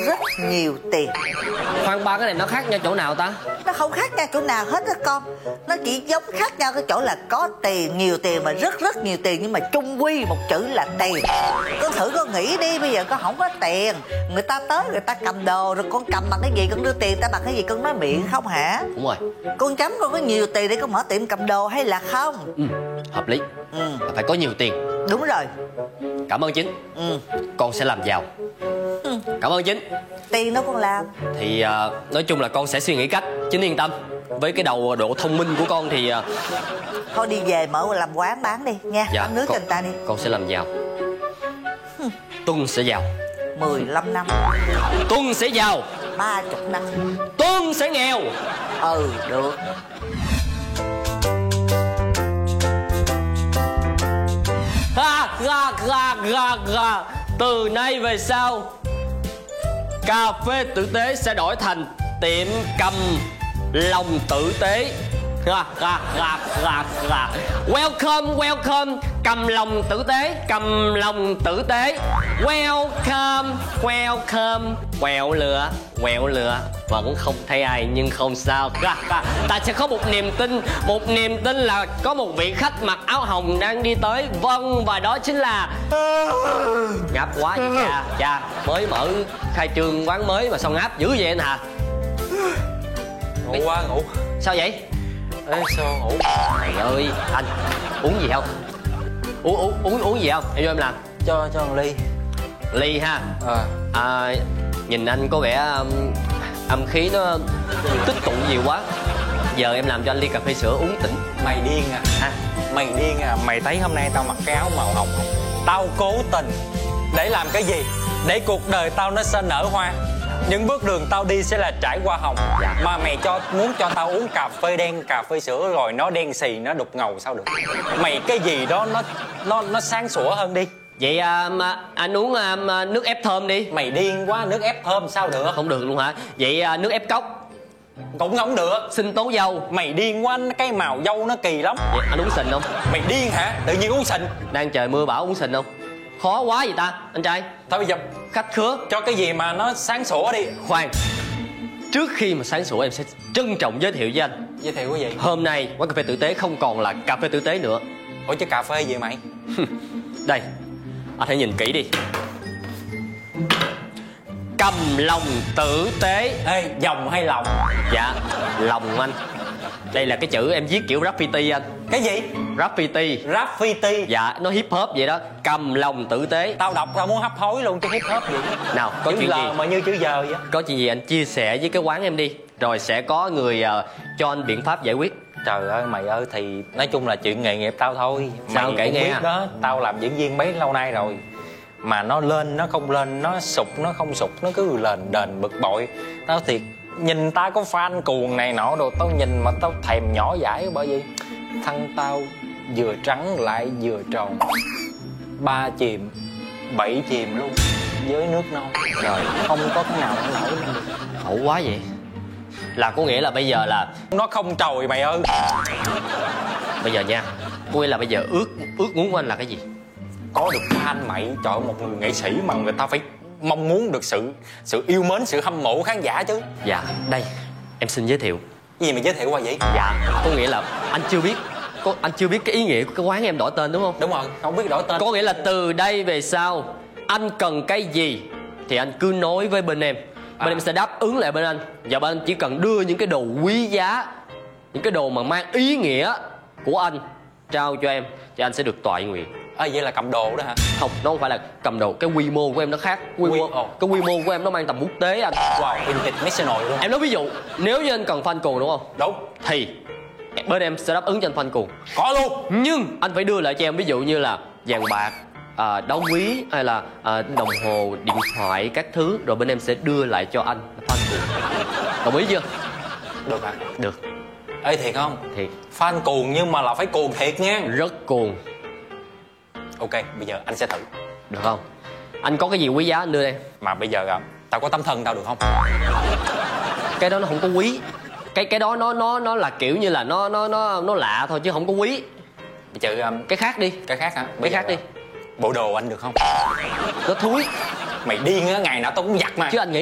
rất nhiều tiền. Khoan, ba cái này nó khác nhau chỗ nào ta? Nó không khác nhau chỗ nào hết đó con. Nó chỉ giống khác nhau cái chỗ là có tiền, nhiều tiền mà rất nhiều tiền, nhưng mà chung quy một chữ là tiền. Con thử con nghĩ đi, bây giờ con không có tiền, người ta tới người ta cầm đồ rồi con cầm bằng cái gì? Con đưa tiền ta bằng cái gì? Con nói miệng không hả? Đúng rồi. Con chấm con có nhiều tiền để con mở tiệm cầm đồ hay là không? Hợp lý. Phải có nhiều tiền. Đúng rồi. Cảm ơn Chính. Con sẽ làm giàu. Cảm ơn Chính. Tiền đâu con làm. Thì nói chung là con sẽ suy nghĩ cách. Chính yên tâm. Với cái đầu độ thông minh của con thì thôi đi về mở làm quán bán đi nha. Dạ, bán nước cho người ta đi. Con sẽ làm giàu. Tuân sẽ giàu 15 năm. Tuân sẽ giàu 30 năm. Tuân sẽ nghèo. Được. Từ nay về sau, cà phê tử tế sẽ đổi thành tiệm cầm lòng tử tế. Welcome, cầm lòng tử tế, cầm lòng tử tế. Welcome. Quẹo lửa, vẫn không thấy ai nhưng không sao. Ta sẽ có một niềm tin là có một vị khách mặc áo hồng đang đi tới. Vâng, và đó chính là... Ngáp quá vậy cha, mới mở khai trương quán mới mà sao ngáp dữ vậy anh hả? Ngủ quá, ngủ. Sao vậy? Ê, sao ngủ? Trời ơi, anh uống gì không? Uống gì không? Em vô em làm. Cho một ly. Ly ha. Nhìn anh có vẻ âm khí nó tích tụ nhiều quá. Giờ em làm cho anh ly cà phê sữa uống tỉnh. Mày điên à? Mày điên à? Mày thấy hôm nay tao mặc cái áo màu hồng không? Tao cố tình. Để làm cái gì? Để cuộc đời tao nó sẽ nở hoa. Những bước đường tao đi sẽ là trải qua hồng. Mà mày muốn cho tao uống cà phê đen, cà phê sữa rồi nó đen xì, nó đục ngầu sao được? Mày cái gì đó nó sáng sủa hơn đi. Vậy anh uống nước ép thơm đi. Mày điên quá, nước ép thơm sao được? Không được luôn hả? Vậy nước ép cốc cũng không được. sinh tố dâu. Mày điên quá, cái màu dâu nó kỳ lắm. Vậy anh uống sình không? Mày điên hả? Tự nhiên uống sình. Đang trời mưa bão uống sình không? Khó quá vậy ta anh trai. Thôi bây giờ Khách khứa. cho cái gì mà nó sáng sủa đi. Khoan, trước khi mà sáng sủa em sẽ trân trọng giới thiệu với anh. Giới thiệu cái gì? Hôm nay quán cà phê tử tế không còn là cà phê tử tế nữa. Ủa chứ cà phê gì mày? Đây, anh hãy nhìn kỹ đi. Cầm lòng tử tế. Ê, dòng hay lòng? Dạ, lòng anh. Đây là cái chữ em viết kiểu graffiti anh. Cái gì? Graffiti. Graffiti. Dạ, nó hip hop vậy đó. Cầm lòng tử tế. Tao đọc tao muốn hấp hối luôn chứ hip hop gì. Nào, có chữ chuyện L gì mà như chữ giờ vậy? Có chuyện gì anh chia sẻ với cái quán em đi. Rồi sẽ có người cho anh biện pháp giải quyết. Trời ơi mày ơi, thì nói chung là chuyện nghề nghiệp tao thôi. Sao Mày kể cũng nghe biết à? đó, tao làm diễn viên bấy lâu nay rồi. Mà nó lên, nó không lên, nó sụt, nó không sụt, nó cứ lền đền bực bội. Tao thiệt, nhìn ta có fan cuồng này nọ đồ, tao nhìn mà tao thèm nhỏ dãi. Bởi vì thân tao vừa trắng lại vừa tròn. 3 chìm 7 chìm luôn với nước non. Rồi không có cái nào nó nổi lên được. Khổ quá vậy. Là có nghĩa là bây giờ là Nó không trồi mày ơi. bây giờ nha, có nghĩa là bây giờ ước muốn của anh là cái gì? Có được fan mày. Trời ơi, một người nghệ sĩ mà người ta phải mong muốn được sự yêu mến, sự hâm mộ khán giả chứ. Dạ, đây em xin giới thiệu. Cái gì mà giới thiệu qua vậy? Dạ, có nghĩa là anh chưa biết cái ý nghĩa của cái quán em đổi tên đúng không? Đúng rồi, không biết đổi tên. Có nghĩa là từ đây về sau anh cần cái gì thì anh cứ nói với bên em. Bên em sẽ đáp ứng lại bên anh. Và bên anh chỉ cần đưa những cái đồ quý giá, những cái đồ mà mang ý nghĩa của anh trao cho em, thì anh sẽ được toại nguyện. Vậy là cầm đồ đó hả? Không, nó không phải là cầm đồ. Cái quy mô của em nó khác. Cái quy mô của em nó mang tầm quốc tế anh. Wow, international luôn. Em nói ví dụ, nếu như anh cần fan cuồng đúng không? Đúng. Thì bên em sẽ đáp ứng cho anh fan cuồng. Có luôn. Nhưng anh phải đưa lại cho em ví dụ như là vàng bạc, đá quý hay là đồng hồ, điện thoại các thứ. Rồi bên em sẽ đưa lại cho anh fan cuồng. Đồng ý chưa? Được hả? Được. Ê thiệt không? Thiệt. Fan cuồng nhưng mà là phải cuồng thiệt nha. Rất cuồng. Ok, bây giờ anh sẽ thử. Được không? Anh có cái gì quý giá anh đưa đây. Mà bây giờ tao có tấm thân tao được không? Cái đó nó không có quý. Cái đó nó là kiểu như là nó lạ thôi chứ không có quý. Trừ cái khác đi. Cái khác hả? Cái khác đi. Bộ đồ anh được không? Nó thúi. Mày điên á, ngày nào tao cũng giặt mà. Chứ anh nghĩ